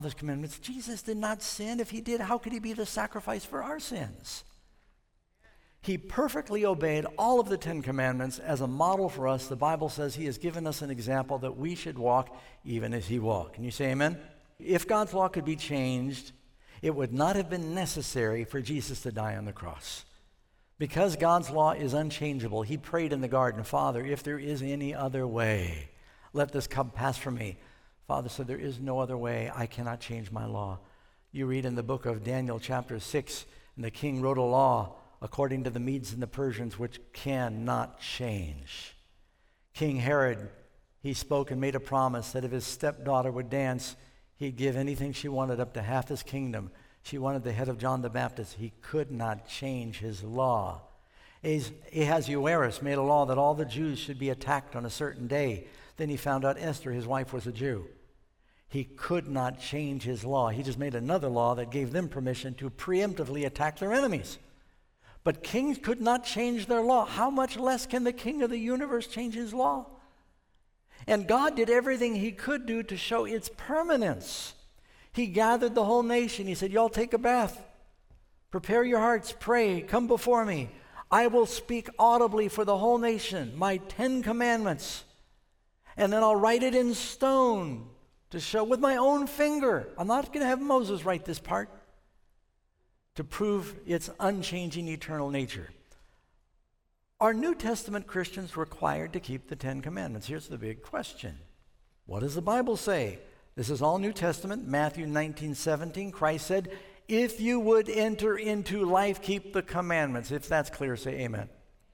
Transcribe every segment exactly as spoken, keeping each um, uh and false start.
Those commandments. Jesus did not sin. If he did, how could he be the sacrifice for our sins? He perfectly obeyed all of the Ten Commandments as a model for us. The Bible says he has given us an example that we should walk even as he walked. Can you say amen? If God's law could be changed, it would not have been necessary for Jesus to die on the cross. Because God's law is unchangeable, he prayed in the garden, Father, if there is any other way, let this cup pass from me. Father said, there is no other way. I cannot change my law. You read in the book of Daniel chapter six, and the king wrote a law according to the Medes and the Persians, which cannot change. King Herod, he spoke and made a promise that if his stepdaughter would dance, he'd give anything she wanted, up to half his kingdom. She wanted the head of John the Baptist. He could not change his law. Ahasuerus made a law that all the Jews should be attacked on a certain day. Then he found out Esther, his wife, was a Jew. He could not change his law. He just made another law that gave them permission to preemptively attack their enemies. But kings could not change their law. How much less can the king of the universe change his law? And God did everything he could do to show its permanence. He gathered the whole nation. He said, y'all take a bath. Prepare your hearts. Pray. Come before me. I will speak audibly for the whole nation, my Ten Commandments. And then I'll write it in stone to show with my own finger. I'm not going to have Moses write this part to prove its unchanging eternal nature. Are New Testament Christians required to keep the Ten Commandments? Here's the big question. What does the Bible say? This is all New Testament. Matthew nineteen seventeen, Christ said, if you would enter into life, keep the commandments. If that's clear, say amen. Amen.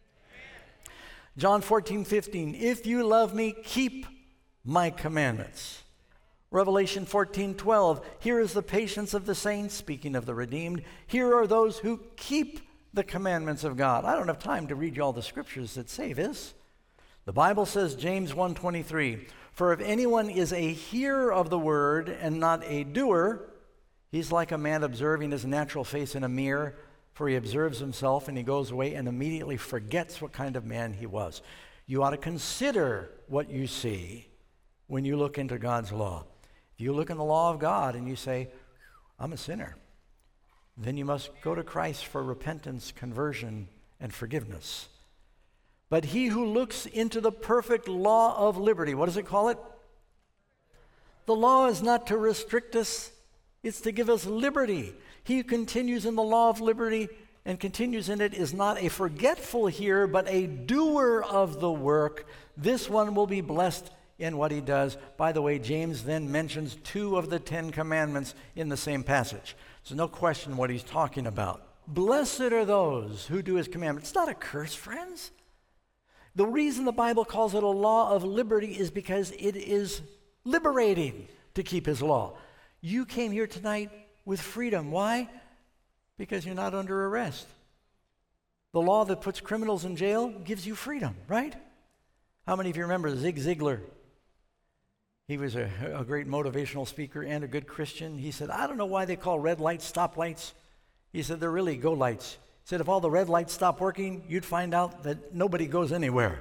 John fourteen fifteen, if you love me, keep my commandments. Revelation fourteen twelve, here is the patience of the saints, speaking of the redeemed. Here are those who keep the commandments of God. I don't have time to read you all the scriptures that say this. The Bible says, James one twenty-three, for if anyone is a hearer of the word and not a doer, he's like a man observing his natural face in a mirror, for he observes himself and he goes away and immediately forgets what kind of man he was. You ought to consider what you see when you look into God's law. If you look in the law of God and you say, I'm a sinner, then you must go to Christ for repentance, conversion, and forgiveness. But he who looks into the perfect law of liberty, what does it call it? The law is not to restrict us, it's to give us liberty. He who continues in the law of liberty and continues in it is not a forgetful hearer, but a doer of the work. This one will be blessed in what he does. By the way, James then mentions two of the Ten Commandments in the same passage. So no question what he's talking about. Blessed are those who do his commandments. It's not a curse, friends. The reason the Bible calls it a law of liberty is because it is liberating to keep his law. You came here tonight with freedom. Why? Because you're not under arrest. The law that puts criminals in jail gives you freedom, right? How many of you remember Zig Ziglar? He was a, a great motivational speaker and a good Christian. He said, I don't know why they call red lights stop lights. He said, they're really go lights. He said, if all the red lights stopped working, you'd find out that nobody goes anywhere.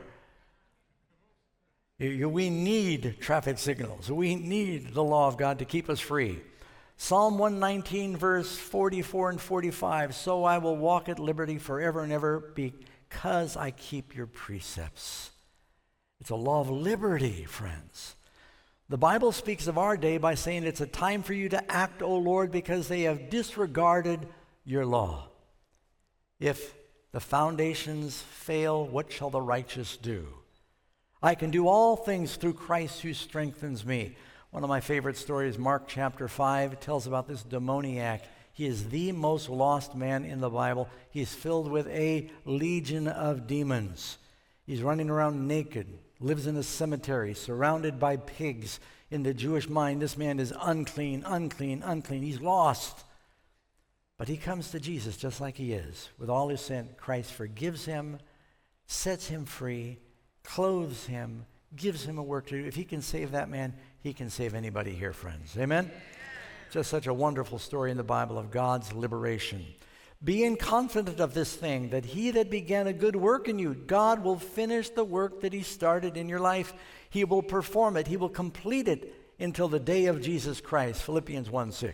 You, you, we need traffic signals. We need the law of God to keep us free. Psalm one nineteen, verse forty-four and forty-five, so I will walk at liberty forever and ever because I keep your precepts. It's a law of liberty, friends. The Bible speaks of our day by saying it's a time for you to act, O Lord, because they have disregarded your law. If the foundations fail, what shall the righteous do? I can do all things through Christ who strengthens me. One of my favorite stories, Mark chapter five, tells about this demoniac. He is the most lost man in the Bible. He's filled with a legion of demons. He's running around naked, lives in a cemetery, surrounded by pigs. In the Jewish mind, this man is unclean, unclean, unclean. He's lost. But he comes to Jesus just like he is. With all his sin, Christ forgives him, sets him free, clothes him, gives him a work to do. If he can save that man, he can save anybody here, friends. Amen? Just such a wonderful story in the Bible of God's liberation. Being confident of this thing, that he that began a good work in you, God will finish the work that he started in your life. He will perform it. He will complete it until the day of Jesus Christ, Philippians one six.